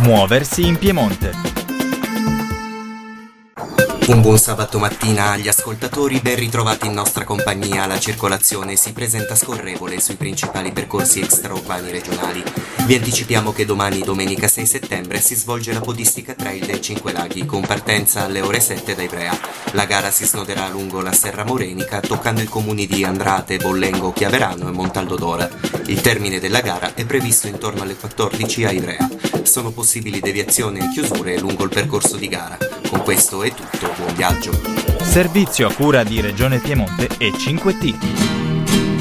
Muoversi in Piemonte. Un buon sabato mattina agli ascoltatori, ben ritrovati in nostra compagnia. La circolazione si presenta scorrevole sui principali percorsi extraurbani regionali. Vi anticipiamo che domani, domenica 6 settembre, si svolge la podistica trail dei Cinque Laghi, con partenza alle ore 7 da Ivrea. La gara si snoderà lungo la Serra Morenica, toccando i comuni di Andrate, Bollengo, Chiaverano e Montaldo d'Ora. Il termine della gara è previsto intorno alle 14 a Ivrea. Sono possibili deviazioni e chiusure lungo il percorso di gara. Con questo è tutto, buon viaggio. Servizio a cura di Regione Piemonte e 5T.